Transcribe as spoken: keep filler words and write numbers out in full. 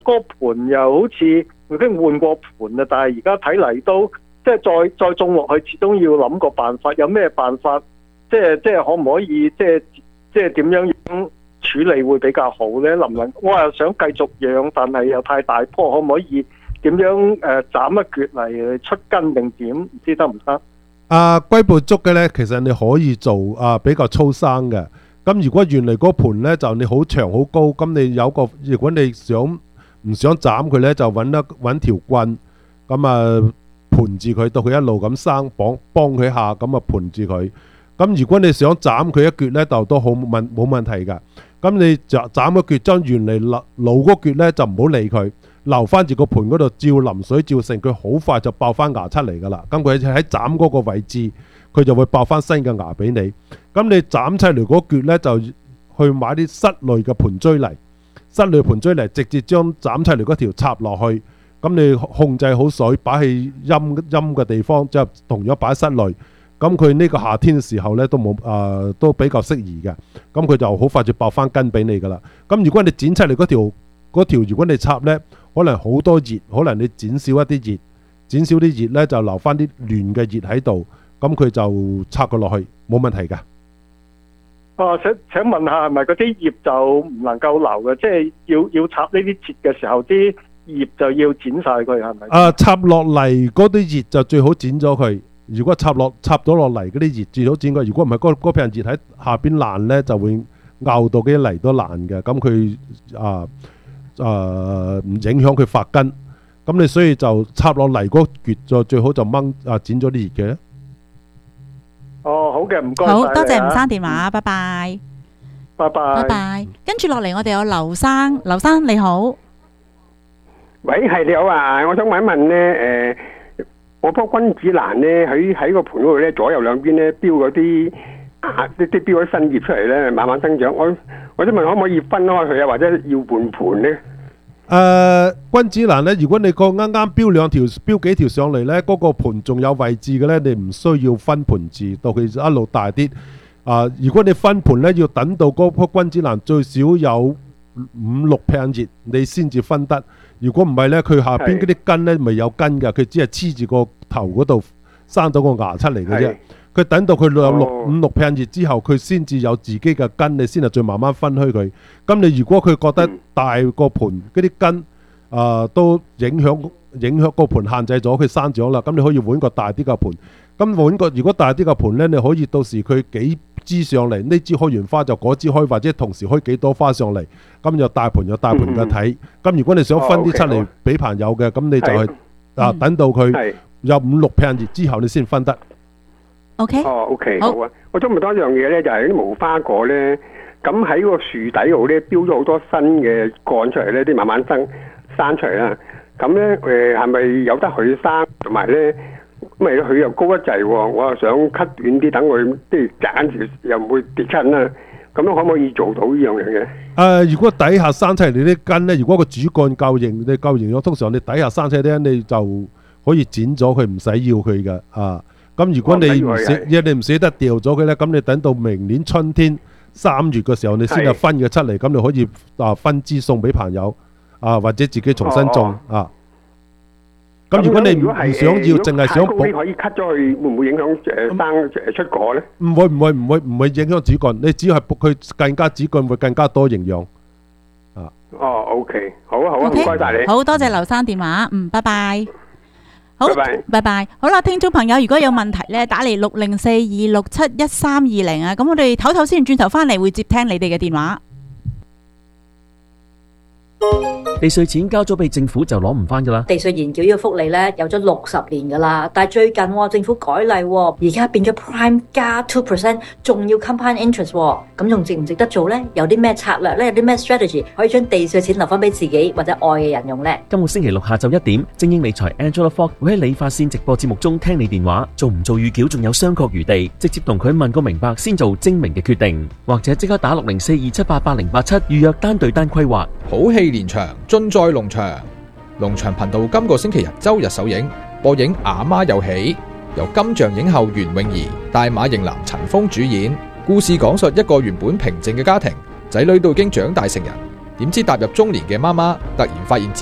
個盤又好似已經換過盤啦，但係而家睇嚟都即係再再種落去，始終要諗個辦法，有咩辦法？即係即係可唔可以即係即係點樣樣處理會比較好咧？能唔能？我又想繼續養，但係又太大棵，可唔可以點樣誒斬一橛嚟出根定點？唔知得唔得？ 啊，龜背竹嘅咧，其實你可以做啊比較粗生嘅。咁如果原嚟嗰盤咧就你好長好高，咁你有個如果你想唔想斬佢咧，就揾一揾條棍，咁啊盤住佢到佢一路咁生，綁幫佢下，咁啊盤住佢。咁如果你想斬佢一橛咧，就都好問冇問題㗎。咁你就斬一橛，將原嚟老老嗰橛咧就唔好理佢，留翻住個盤嗰度照淋水照成，佢好快就爆翻芽出嚟㗎啦。咁佢喺斬嗰個位置，佢就會爆翻新嘅芽俾你。咁你斬出嚟嗰橛咧，就去買啲室內嘅盤錐嚟，室內盤錐嚟直接將斬出嚟嗰條插落去。咁你控制好水，擺喺陰陰嘅地方，即係同樣擺喺室內。咁佢呢個夏天嘅時候咧，都冇誒、呃，都比較適宜嘅。咁佢就好快就爆翻根俾你噶啦。咁如果你剪出嚟嗰條嗰條，如果你插咧，可能好多葉，可能你剪少一啲葉，剪少啲葉咧就留翻啲嫩嘅葉喺度。咁佢就插佢落去，冇問題噶。 哦、啊，請請問下，係咪嗰啲葉就唔能夠留嘅？即係要要插呢啲節嘅時候，啲葉就要剪晒佢，係咪？啊， 插落嚟嗰啲葉就最好剪咗佢。如果插落插咗落嚟嗰啲葉最好剪佢，如果唔係嗰嗰片葉喺下邊爛咧，就會拗到啲泥都爛嘅。咁佢啊啊唔影響佢發根。咁你所以就插落嚟嗰橛就最好就掹啊剪咗啲葉嘅。 哦，好嘅，唔該。 好多謝吳生電話，拜拜。 拜拜。 拜拜。跟住落嚟，我哋有劉生，劉生你好。 喂，係你好啊！我想問一問咧，誒。我棵君子蘭咧，喺喺個盤嗰度咧，左右兩邊咧標嗰啲啊，啲啲標啲新葉出嚟咧，慢慢生長。我我想問可唔可以分開佢啊，或者要換盤咧？ 誒，君子蘭咧，如果你個啱啱標兩條、標幾條上嚟咧，嗰個盤仲有位置嘅咧，你唔需要分盤字，到佢一路大啲。啊，如果你分盤咧，要等到嗰棵君子蘭最少有五六片葉，你先至分得。如果唔係咧，佢下邊嗰啲根咧未有根㗎，佢只係黐住個頭嗰度生到個芽出嚟嘅啫。佢等到佢有六五六片葉之後，佢先至有自己嘅根，你先係再慢慢分開佢。咁你如果佢覺得大個盤嗰啲根啊、呃、都影響影響個盤限制咗佢生長啦，咁你可以換個大啲嘅盤。咁換個如果大啲嘅盤咧，你可以到時佢幾支上嚟，呢支開完花就嗰支開，或者同時開幾多花上嚟，咁有大盤有大盤嘅睇。咁、嗯、如果你想分啲出嚟俾朋友嘅，咁、哦 okay, 你就係、是、啊等到佢有五六片葉之後，你先分得。 OK。 哦 ，OK， 好啊。我想問多一樣嘢咧，就係、是、啲無花果咧，咁喺個樹底度咧，標咗好多新嘅幹出嚟咧，啲慢慢生生出嚟啦。咁咧誒係咪有得佢生？同埋咧？咁咪佢又高一滯喎，我又想 cut 短啲，等佢即係摘緊時又唔會跌親啦。咁樣可唔可以做到呢樣嘢嘅？誒、 呃，如果底下生出嚟你啲根咧，如果個主幹夠型，你夠型咗，通常你底下生出嚟咧，你就可以剪咗佢，唔使要佢嘅啊。咁如果你唔捨，因為你唔捨得掉咗佢咧，咁你等到明年春天三月嘅時候，你先係分嘅出嚟，咁你可以啊分支送俾朋友啊，或者自己重新種、哦、啊。咁如果你唔想要，淨係想補， 可以 cut 咗佢，會唔會影響誒生誒出果咧？ 唔會唔會唔會唔會影響主幹，你只要係佢更加主幹會更加多營養。啊， 哦 ，OK， 好啊好啊，唔該晒你， 好多謝劉生電話，嗯，拜拜，好， 拜拜， 拜拜，好啦，聽眾朋友，如果有問題咧，打嚟六零四二六七一三二零啊，咁我哋唞唞先，轉頭翻嚟會接聽你哋嘅電話。 地稅錢交咗俾政府就攞唔翻噶啦。 地稅延繳呢個福利咧有咗六十年噶啦，但係最近、哦、政府改例、哦，而家變咗 Prime 加 two percent， 仲要 compound interest， 咁、哦、仲值唔值得做呢？有啲咩策略呢？有啲咩 strategy 可以將地稅錢留翻俾自己或者愛嘅人用呢？ 今個星期六下晝一點，精英理財 Angela Fox 會喺理髮線直播節目中聽你電話，做唔做預繳仲有商榷餘地，直接同佢問個明白先做精明嘅決定，或者即刻打六零四二七八八零八七預約單對單規劃。 好戲連場，盡在農場。農場頻道今個星期日周日首映，播映《阿媽有喜》，由金像影后袁詠儀、大馬型男陳鋒主演。故事講述一個原本平靜嘅家庭，仔女都已經長大成人， 點知踏入中年嘅媽媽突然發現自